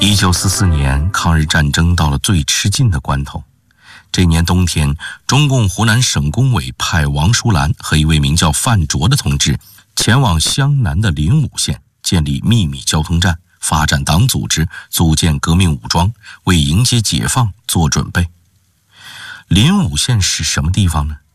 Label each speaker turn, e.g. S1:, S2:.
S1: 1944年，抗日战争到了最吃劲的关头。这年冬天，中共湖南省工委派王淑兰和一位名叫范卓的同志前往湘南的灵武县，建立秘密交通站，发展党组织，组建革命武装，为迎接解放做准备。灵武县是什么地方呢？